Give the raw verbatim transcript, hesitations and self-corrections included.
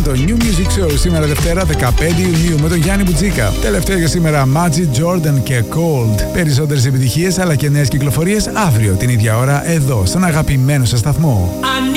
το New Music Show σήμερα Δευτέρα δεκαπέντε Ιουνίου με τον Γιάννη Μπουτζίκα. Τελευταία για σήμερα Magic, Jordan και Cold. Περισσότερες επιτυχίες αλλά και νέες κυκλοφορίες αύριο την ίδια ώρα εδώ στον αγαπημένο σας σταθμό.